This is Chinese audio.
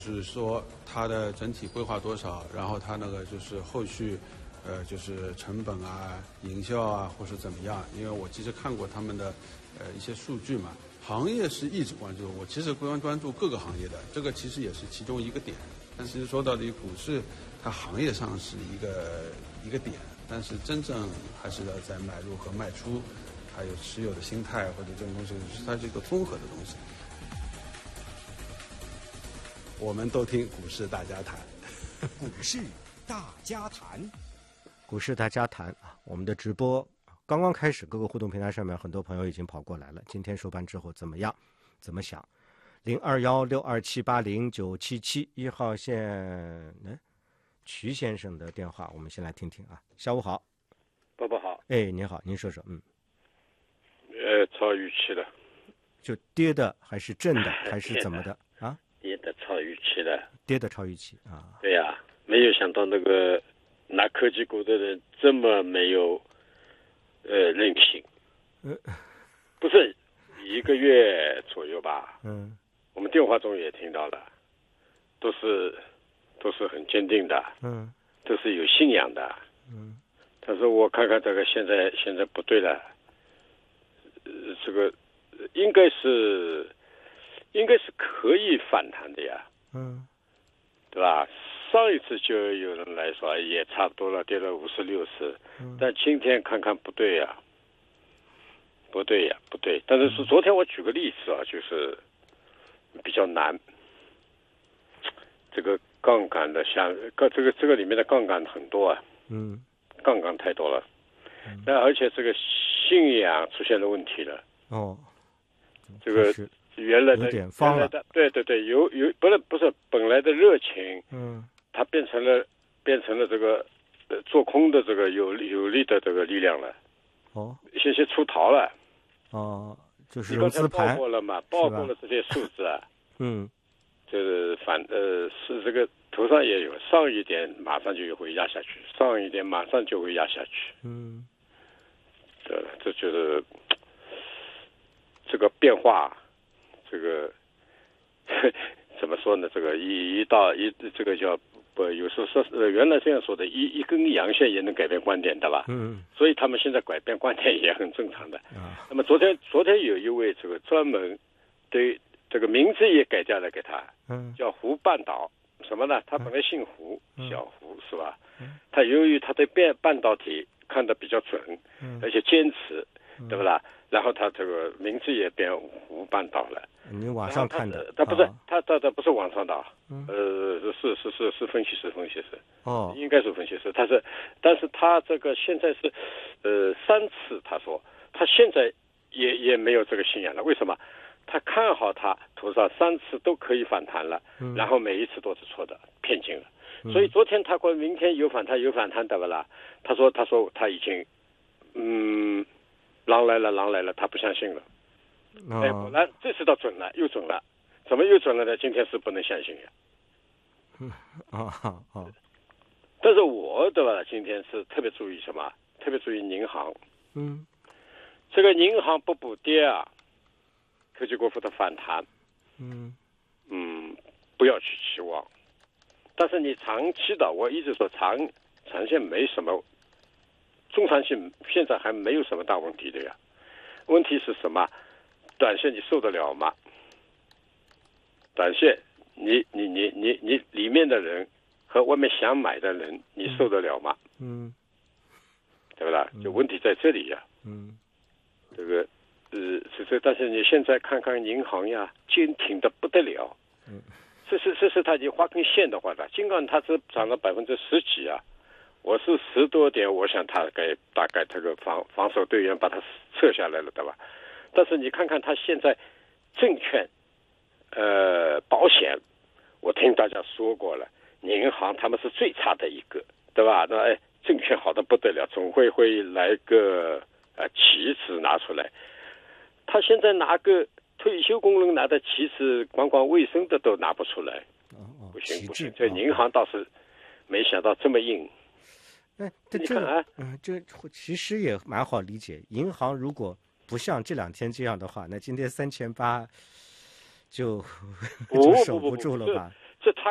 就是说它的整体规划多少，然后它那个就是后续，就是成本啊、营销啊，或是怎么样？因为我其实看过他们的一些数据嘛，行业是一直关注，我其实关注各个行业的，这个其实也是其中一个点。但其实说到底，股市它行业上是一个点，但是真正还是要在买入和卖出，还有持有的心态或者这种东西，它是一个综合的东西。我们都听股市大家谈， 股市大家谈， 股市大家谈啊！我们的直播刚刚开始，各个互动平台上面很多朋友已经跑过来了。今天收盘之后怎么样？怎么想？021627809771号线，瞿先生的电话，我们先来听听啊。下午好， 伯伯好。 哎，您好，您说说， 超预期的， 就跌的还是正的还是怎么的啊？ 跌的超预期的， 跌的超预期啊！ 对呀，没有想到那个拿科技股的人这么没有韧性。不是1个月左右吧？我们电话中也听到了，都是很坚定的，都是有信仰的，但是我看看这个现在不对了，这个应该是可以反弹的呀，对吧？上一次就有人来说也差不多了，跌了50、60，但今天看看不对呀，不对。但是昨天我举个例子啊，就是比较难，这个杠杆的这个里面的杠杆很多啊，杠杆太多了，那而且这个信仰出现了问题了，这个。原来的对，有不是本来的热情，它变成了这个做空的这个有力的这个力量了，些出逃了， 就是融资盘报过了嘛，报过了这些数字啊，就是是这个头上也有，上一点马上就会压下去，上一点马上就会压下去，对，这就是这个变化。这个怎么说呢？这个这个叫有时候说原来这样说的，一根阳线也能改变观点的吧？所以他们现在改变观点也很正常的。那么昨天有一位这个专门对这个名字也改掉了给他，叫胡半岛，什么呢？他本来姓胡，小胡是吧？他由于他对半导体看得比较准，而且坚持，对不啦？然后他这个名字也变胡半岛了。 你网上看的？ 他不是他不是网上的，是分析师，应该是分析师。但是他这个现在是3次，他说他现在也没有这个信仰了。为什么？他看好他头上3次都可以反弹了，然后每一次都是错的，骗进了。所以昨天他说明天有反弹对不啦？他说他已经狼来了，他不相信了。果然这次倒准了，又准了，怎么又准了呢？今天是不能相信呀。但是我对吧？今天是特别注意什么？特别注意银行。这个银行不补跌啊，科技股的反弹。不要去期望。但是你长期的，我一直说长线没什么，中长线现在还没有什么大问题的呀。问题是什么？短线你受得了吗？短线你里面的人和外面想买的人，你受得了吗？对不啦？就问题在这里呀。这个但是你现在看看银行呀，坚挺的不得了。这是他已经画根线的话的，尽管它只涨了10%几啊，我是10多点，我想他大概这个防守队员把它撤下来了，对吧？但是你看看他现在证券、保险，我听大家说过了，银行他们是最差的一个，对吧？那证券好的不得了，总会来个棋子拿出来。他现在拿个退休工人拿的棋子，光卫生的都拿不出来，不行，这银行倒是没想到这么硬。 你看啊，这其实也蛮好理解。银行如果不像这2天这样的话，那今天3800就守不住了吧？ 这他